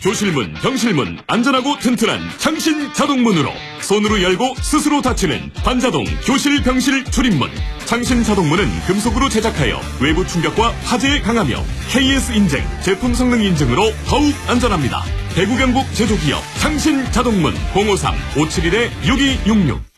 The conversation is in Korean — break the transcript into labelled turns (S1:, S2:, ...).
S1: 교실문, 병실문 안전하고 튼튼한 창신 자동문으로 손으로 열고 스스로 닫히는 반자동 교실 병실 출입문. 창신 자동문은 금속으로 제작하여 외부 충격과 화재에 강하며 KS 인증, 제품 성능 인증으로 더욱 안전합니다. 대구 경북 제조기업 창신 자동문 053-571-6266